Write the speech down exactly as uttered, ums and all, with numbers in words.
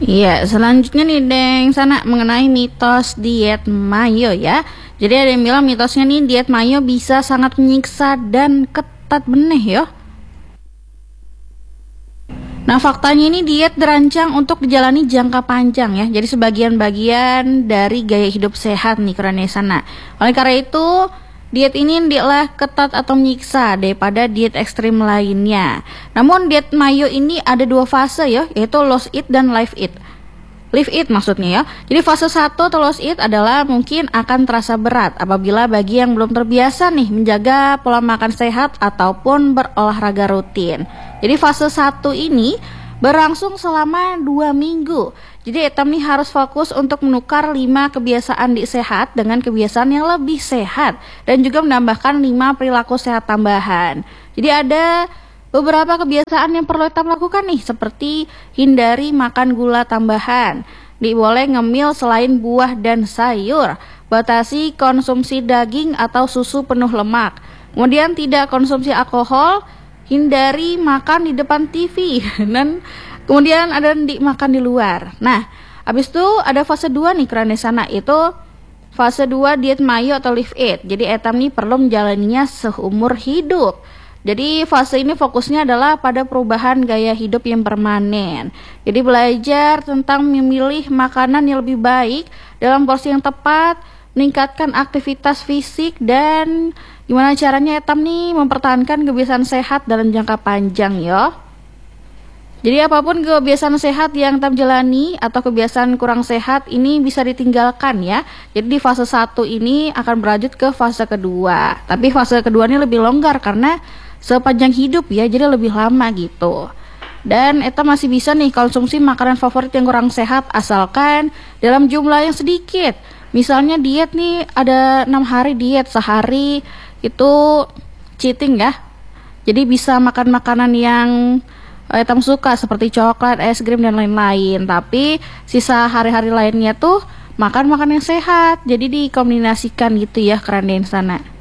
Iya, selanjutnya nih Deng, sana mengenai mitos diet mayo ya. Jadi ada yang bilang mitosnya nih diet mayo bisa sangat menyiksa dan ketat benih ya. Nah, faktanya ini diet dirancang untuk dijalani jangka panjang ya. Jadi sebagian bagian dari gaya hidup sehat nih karena sana. Oleh karena itu, diet ini adalah ketat atau menyiksa daripada diet ekstrim lainnya. Namun diet mayo ini ada dua fase ya, yaitu lost eat dan live eat. Live eat maksudnya ya. Jadi fase satu atau lost eat adalah mungkin akan terasa berat apabila bagi yang belum terbiasa nih menjaga pola makan sehat ataupun berolahraga rutin. Jadi fase satu ini berlangsung selama dua minggu. Jadi Etam nih harus fokus untuk menukar lima kebiasaan di sehat dengan kebiasaan yang lebih sehat dan juga menambahkan lima perilaku sehat tambahan. Jadi ada beberapa kebiasaan yang perlu Etam lakukan nih, seperti hindari makan gula tambahan, diboleh ngemil selain buah dan sayur, batasi konsumsi daging atau susu penuh lemak, kemudian tidak konsumsi alkohol, hindari makan di depan T V, dan kemudian ada di makan di luar. Nah, habis itu ada fase dua nih kerana sana, itu fase dua diet mayo atau live eat. Jadi Etam nih perlu menjalaninya seumur hidup. Jadi fase ini fokusnya adalah pada perubahan gaya hidup yang permanen. Jadi belajar tentang memilih makanan yang lebih baik dalam porsi yang tepat, meningkatkan aktivitas fisik, dan gimana caranya Etam nih mempertahankan kebiasaan sehat dalam jangka panjang ya. Jadi apapun kebiasaan sehat yang Etam jalani atau kebiasaan kurang sehat ini bisa ditinggalkan ya. Jadi di fase satu ini akan berlanjut ke fase kedua. Tapi fase kedua ini lebih longgar karena sepanjang hidup ya, jadi lebih lama gitu. Dan Etam masih bisa nih konsumsi makanan favorit yang kurang sehat asalkan dalam jumlah yang sedikit. Misalnya diet nih ada enam hari diet, sehari itu cheating ya. Jadi bisa makan makanan yang Etam suka seperti coklat, es krim, dan lain-lain. Tapi sisa hari-hari lainnya tuh makan makan yang sehat. Jadi dikombinasikan gitu ya kerana sana.